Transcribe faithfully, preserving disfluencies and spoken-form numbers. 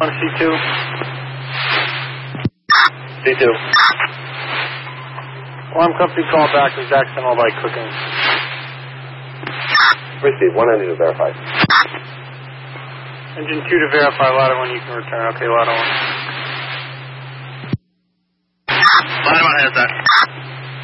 On C two. C two. Alarm company call back. There's accidental light cooking. Receive. One engine to verify. Engine two to verify. Ladder one, you can return. Okay, ladder one. Ladder one has that.